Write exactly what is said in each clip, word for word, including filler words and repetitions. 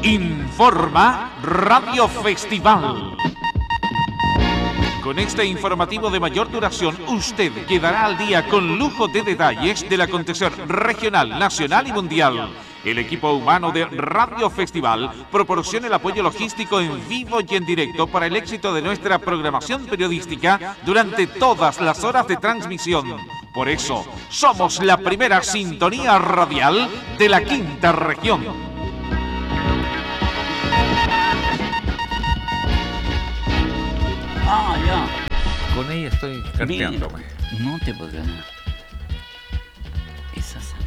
Informa Radio Festival. Con este informativo de mayor duración, usted quedará al día con lujo de detalles del acontecer regional, nacional y mundial. El equipo humano de Radio Festival proporciona el apoyo logístico en vivo y en directo para el éxito de nuestra programación periodística durante todas las horas de transmisión. Por eso, somos la primera sintonía radial de la quinta región. Ah, ya. Con ella estoy carteándome. No te podrás. Esa sabía.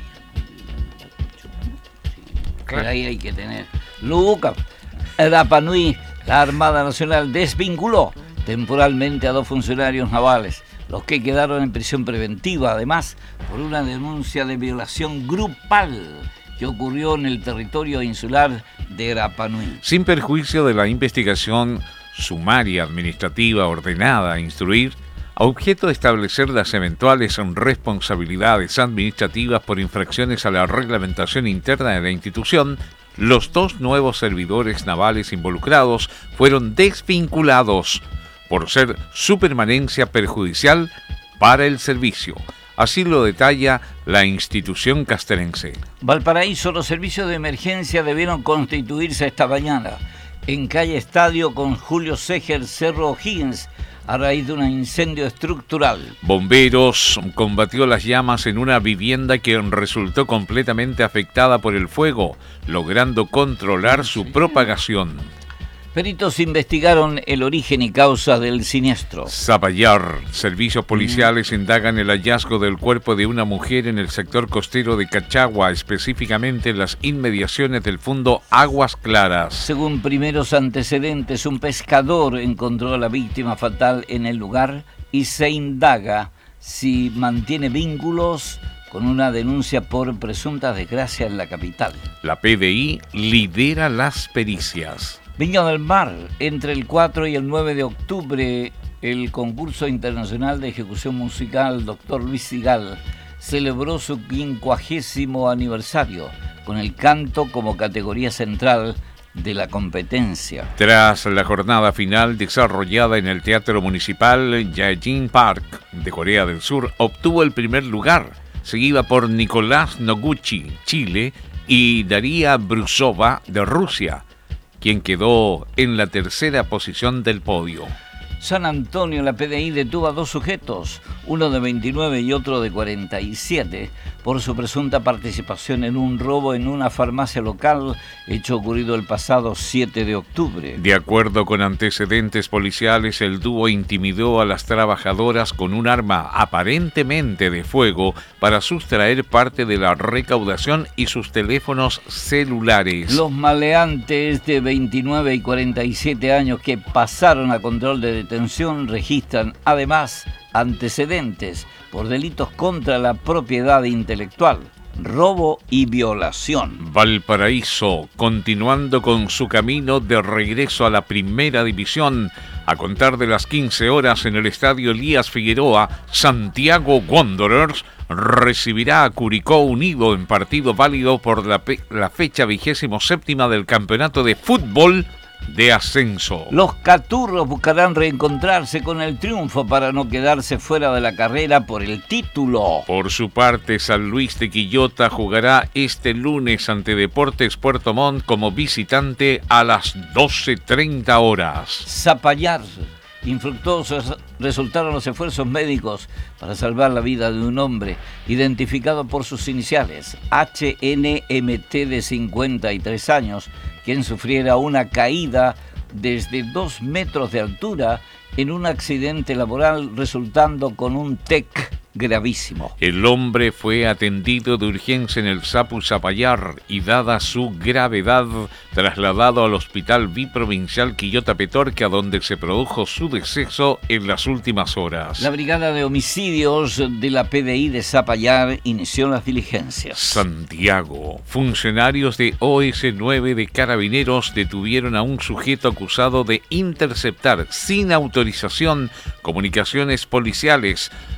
Claro. Pero ahí hay que tener. Luca, Rapa Nui, la Armada Nacional desvinculó temporalmente a dos funcionarios navales, los que quedaron en prisión preventiva, además, por una denuncia de violación grupal que ocurrió en el territorio insular de Rapa Nui. Sin perjuicio de la investigación sumaria administrativa ordenada a instruir, a objeto de establecer las eventuales responsabilidades administrativas por infracciones a la reglamentación interna de la institución, los dos nuevos servidores navales involucrados fueron desvinculados por ser su permanencia perjudicial para el servicio. Así lo detalla la institución castelense. Valparaíso, los servicios de emergencia debieron constituirse esta mañana en calle Estadio con Julio Seger, Cerro O'Higgins, a raíz de un incendio estructural. Bomberos combatió las llamas en una vivienda que resultó completamente afectada por el fuego, logrando controlar su propagación. Peritos investigaron el origen y causa del siniestro. Zapallar. Servicios policiales mm. indagan el hallazgo del cuerpo de una mujer en el sector costero de Cachagua, específicamente en las inmediaciones del fondo Aguas Claras. Según primeros antecedentes, un pescador encontró a la víctima fatal en el lugar y se indaga si mantiene vínculos con una denuncia por presunta desgracia en la capital. La P D I lidera las pericias. Viña del Mar, entre el cuatro y el nueve de octubre, el concurso internacional de ejecución musical Doctor Luis Sigal celebró su quincuagésimo aniversario, con el canto como categoría central de la competencia. Tras la jornada final desarrollada en el Teatro Municipal, Yaejin Park de Corea del Sur obtuvo el primer lugar, seguida por Nicolás Noguchi, Chile, y Daria Brusova, de Rusia, quien quedó en la tercera posición del podio. San Antonio, la P D I detuvo a dos sujetos, uno de veintinueve y otro de cuarenta y siete, por su presunta participación en un robo en una farmacia local, hecho ocurrido el pasado siete de octubre. De acuerdo con antecedentes policiales, el dúo intimidó a las trabajadoras con un arma aparentemente de fuego para sustraer parte de la recaudación y sus teléfonos celulares. Los maleantes de veintinueve y cuarenta y siete años que pasaron a control de detención registran además antecedentes por delitos contra la propiedad intelectual, robo y violación. Valparaíso, continuando con su camino de regreso a la primera división, a contar de las quince horas en el estadio Elías Figueroa, Santiago Wanderers recibirá a Curicó Unido en partido válido por la, pe- la fecha vigésimo séptima del campeonato de fútbol de ascenso. Los caturros buscarán reencontrarse con el triunfo para no quedarse fuera de la carrera por el título. Por su parte, San Luis de Quillota jugará este lunes ante Deportes Puerto Montt como visitante a las doce treinta horas. Zapallar. Infructuosos resultaron los esfuerzos médicos para salvar la vida de un hombre identificado por sus iniciales, H N M T, de cincuenta y tres años, quien sufriera una caída desde dos metros de altura en un accidente laboral resultando con un T E C gravísimo. El hombre fue atendido de urgencia en el Sapu Zapallar y, dada su gravedad, trasladado al Hospital Biprovincial Quillota Petorca, donde se produjo su deceso en las últimas horas. La Brigada de Homicidios de la P D I de Zapallar inició las diligencias. Santiago. Funcionarios de O S nueve de Carabineros detuvieron a un sujeto acusado de interceptar sin autorización comunicaciones policiales,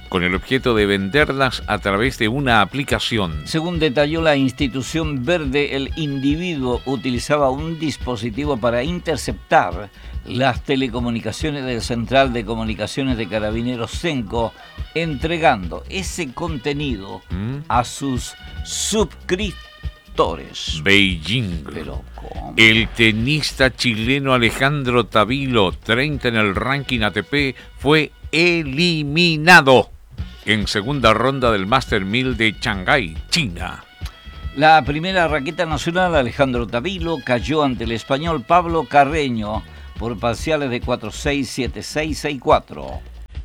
con el objeto de venderlas a través de una aplicación. Según detalló la institución verde, el individuo utilizaba un dispositivo para interceptar las telecomunicaciones del Central de Comunicaciones de Carabineros Cenco, entregando ese contenido ¿Mm? a sus suscriptores. Beijing. Pero ¿cómo? El tenista chileno Alejandro Tavilo, treinta en el ranking A T P, fue eliminado en segunda ronda del Master mil de Shanghái, China. La primera raqueta nacional, Alejandro Tavilo, cayó ante el español Pablo Carreño por parciales de cuatro seis, siete seis, seis cuatro.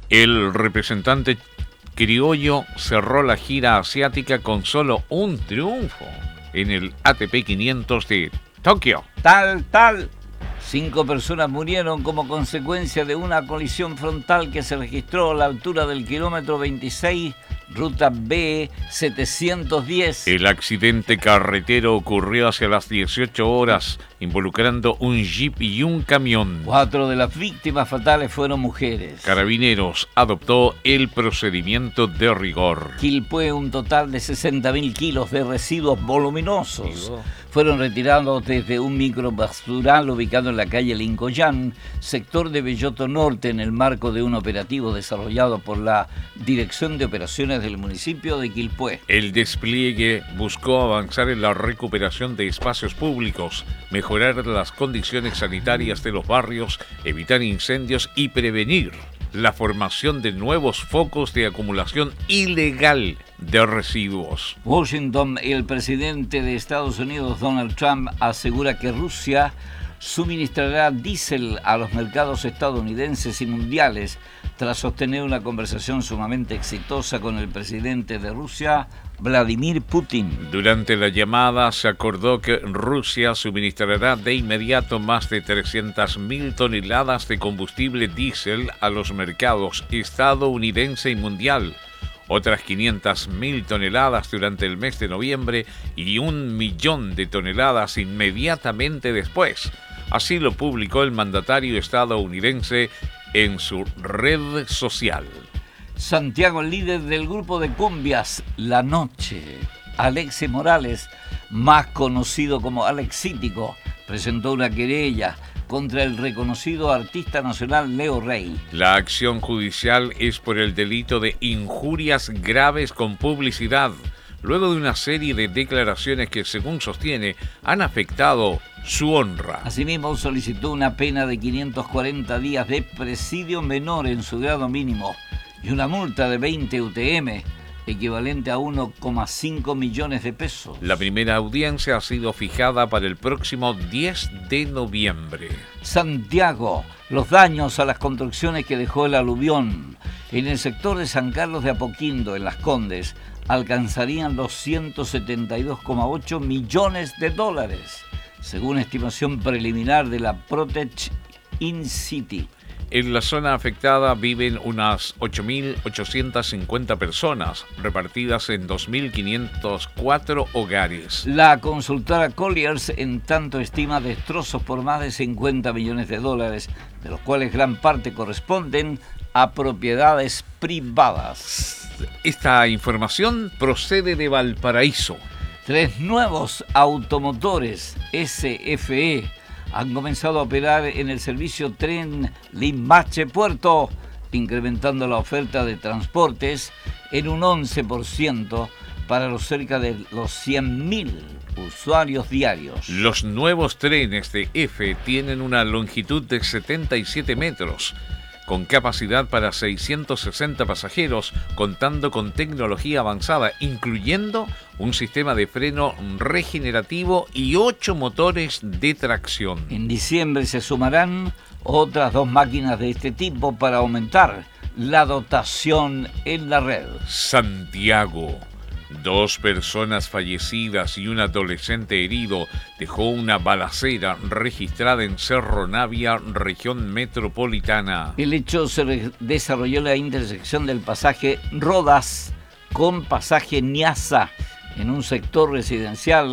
El representante criollo cerró la gira asiática con solo un triunfo en el A T P quinientos de Tokio. Tal, tal. Cinco personas murieron como consecuencia de una colisión frontal que se registró a la altura del kilómetro veintiséis, ruta B setecientos diez. El accidente carretero ocurrió hacia las dieciocho horas, involucrando un jeep y un camión. Cuatro de las víctimas fatales fueron mujeres. Carabineros adoptó el procedimiento de rigor. Quilpué, un total de sesenta mil kilos de residuos voluminosos fueron retirados desde un microbasural ubicado en la calle Lincoyán, sector de Belloto Norte, en el marco de un operativo desarrollado por la Dirección de Operaciones del municipio de Quilpué. El despliegue buscó avanzar en la recuperación de espacios públicos, mejorar las condiciones sanitarias de los barrios, evitar incendios y prevenir la formación de nuevos focos de acumulación ilegal de residuos. Washington, el presidente de Estados Unidos, Donald Trump, asegura que Rusia suministrará diésel a los mercados estadounidenses y mundiales tras sostener una conversación sumamente exitosa con el presidente de Rusia, Vladimir Putin. Durante la llamada se acordó que Rusia suministrará de inmediato más de trescientas mil toneladas de combustible diésel a los mercados estadounidense y mundial, otras quinientas mil toneladas durante el mes de noviembre y un millón de toneladas inmediatamente después. Así lo publicó el mandatario estadounidense en su red social. Santiago, el líder del grupo de cumbias La Noche, Alexis Morales, más conocido como Alexítico, presentó una querella contra el reconocido artista nacional Leo Rey. La acción judicial es por el delito de injurias graves con publicidad, luego de una serie de declaraciones que, según sostiene, han afectado su honra. Asimismo, solicitó una pena de quinientos cuarenta días de presidio menor en su grado mínimo y una multa de veinte U T M, equivalente a uno coma cinco millones de pesos. La primera audiencia ha sido fijada para el próximo diez de noviembre. Santiago, los daños a las construcciones que dejó el aluvión en el sector de San Carlos de Apoquindo, en Las Condes, alcanzarían los ciento setenta y dos coma ocho millones de dólares, según estimación preliminar de la Protech In City. En la zona afectada viven unas ocho mil ochocientas cincuenta personas, repartidas en dos mil quinientos cuatro hogares. La consultora Colliers, en tanto, estima destrozos por más de cincuenta millones de dólares, de los cuales gran parte corresponden a propiedades privadas. Esta información procede de Valparaíso. Tres nuevos automotores S F E han comenzado a operar en el servicio tren Limache-Puerto, incrementando la oferta de transportes en un once por ciento para los cerca de los cien mil usuarios diarios. Los nuevos trenes de F tienen una longitud de setenta y siete metros, con capacidad para seiscientos sesenta pasajeros, contando con tecnología avanzada, incluyendo un sistema de freno regenerativo y ocho motores de tracción. En diciembre se sumarán otras dos máquinas de este tipo para aumentar la dotación en la red. Santiago. Dos personas fallecidas y un adolescente herido dejó una balacera registrada en Cerro Navia, región metropolitana. El hecho se re- desarrolló en la intersección del pasaje Rodas con pasaje Niasa, en un sector residencial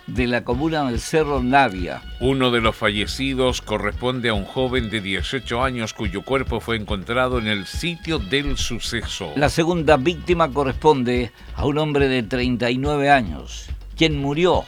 de la comuna del Cerro Navia. Uno de los fallecidos corresponde a un joven de dieciocho años cuyo cuerpo fue encontrado en el sitio del suceso. La segunda víctima corresponde a un hombre de treinta y nueve años, quien murió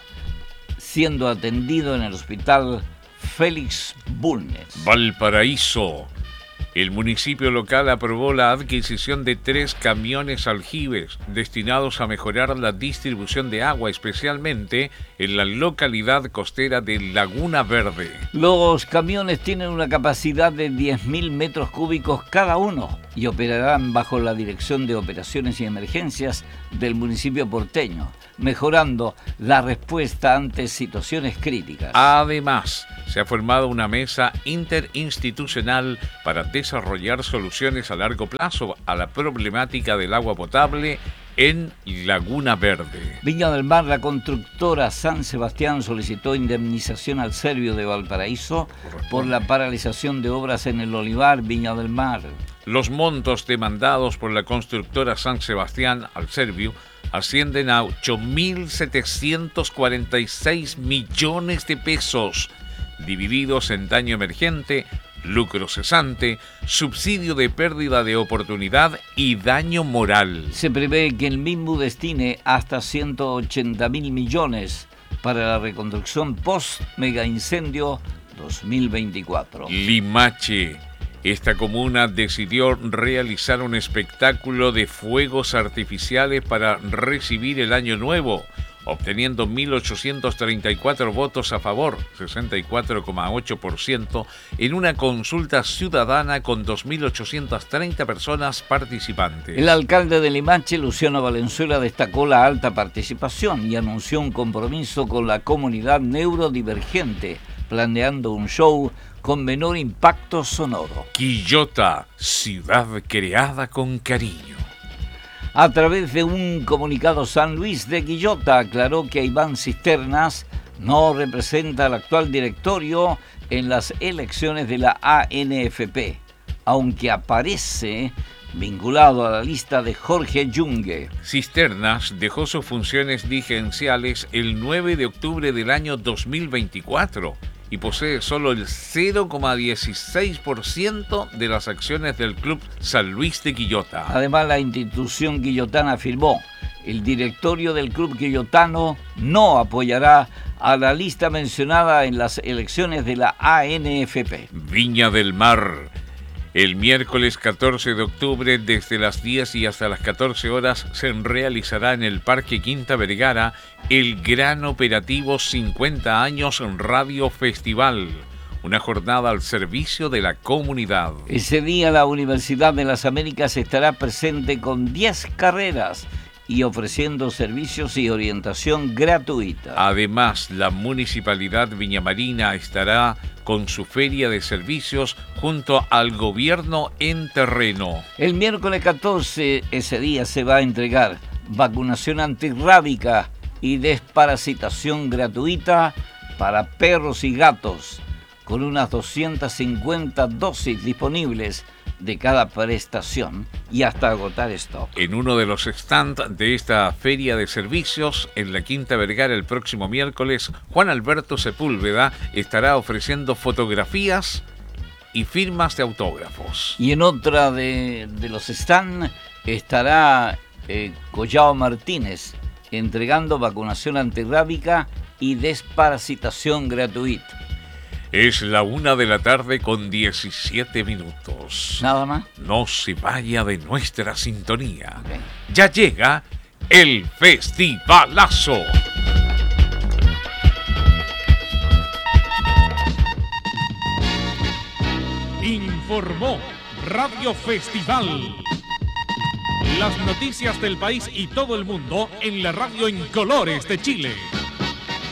siendo atendido en el hospital Félix Bulnes. Valparaíso. El municipio local aprobó la adquisición de tres camiones aljibes destinados a mejorar la distribución de agua, especialmente en la localidad costera de Laguna Verde. Los camiones tienen una capacidad de diez mil metros cúbicos cada uno y operarán bajo la Dirección de Operaciones y Emergencias del municipio porteño, mejorando la respuesta ante situaciones críticas. Además, se ha formado una mesa interinstitucional para desarrollar soluciones a largo plazo a la problemática del agua potable en Laguna Verde. Viña del Mar, la constructora San Sebastián solicitó indemnización al Servio de Valparaíso por la paralización de obras en el Olivar, Viña del Mar. Los montos demandados por la constructora San Sebastián al Servio ascienden a ocho mil setecientos cuarenta y seis millones de pesos, divididos en daño emergente, lucro cesante, subsidio de pérdida de oportunidad y daño moral. Se prevé que el mismo destine hasta ciento ochenta mil millones para la reconstrucción post-mega incendio dos mil veinticuatro. Limache. Esta comuna decidió realizar un espectáculo de fuegos artificiales para recibir el año nuevo, obteniendo mil ochocientos treinta y cuatro votos a favor, sesenta y cuatro coma ocho por ciento, en una consulta ciudadana con dos mil ochocientas treinta personas participantes. El alcalde de Limache, Luciano Valenzuela, destacó la alta participación y anunció un compromiso con la comunidad neurodivergente, planeando un show con menor impacto sonoro. Quillota, ciudad creada con cariño. A través de un comunicado, San Luis de Quillota aclaró que Iván Cisternas no representa al actual directorio en las elecciones de la A N F P, aunque aparece vinculado a la lista de Jorge Yungue. Cisternas dejó sus funciones dirigenciales el nueve de octubre del año dos mil veinticuatro y posee solo el cero coma dieciséis por ciento de las acciones del Club San Luis de Quillota. Además, la institución quillotana afirmó: el directorio del Club Quillotano no apoyará a la lista mencionada en las elecciones de la A N F P. Viña del Mar. El miércoles catorce de octubre, desde las diez y hasta las catorce horas, se realizará en el Parque Quinta Vergara el gran operativo cincuenta años Radio Festival, una jornada al servicio de la comunidad. Ese día la Universidad de las Américas estará presente con diez carreras y ofreciendo servicios y orientación gratuita. Además, la Municipalidad Viñamarina estará con su feria de servicios junto al gobierno en terreno. El miércoles catorce, ese día, se va a entregar vacunación antirrábica y desparasitación gratuita para perros y gatos, con unas doscientas cincuenta dosis disponibles de cada prestación y hasta agotar stock. En uno de los stands de esta feria de servicios en la Quinta Vergara el próximo miércoles, Juan Alberto Sepúlveda estará ofreciendo fotografías y firmas de autógrafos. Y en otra de, de los stands estará eh, Collao Martínez entregando vacunación antirrábica y desparasitación gratuita. Es la una de la tarde con diecisiete minutos. ¿Nada más? No se vaya de nuestra sintonía. Okay. Ya llega el Festivalazo. Informó Radio Festival. Las noticias del país y todo el mundo en la radio en colores de Chile.